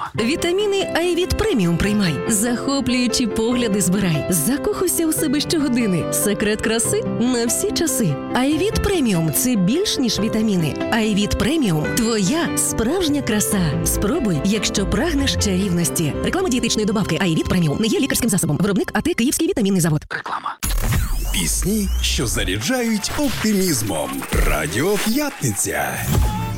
Вітаміни Айвіт Преміум приймай. Захоплюючі погляди збирай. Закохуйся у себе щогодини. Секрет краси на всі часи. Айвіт Преміум – це більш ніж вітаміни. Айвіт Преміум – твоя справжня краса. Спробуй, якщо прагнеш чарівності. Реклама дієтичної добавки Айвіт Преміум не є лікарським засобом. Виробник АТ Київський вітамінний завод. Реклама. Пісні, що заряджають оптимізмом. Радіо П'ятниця.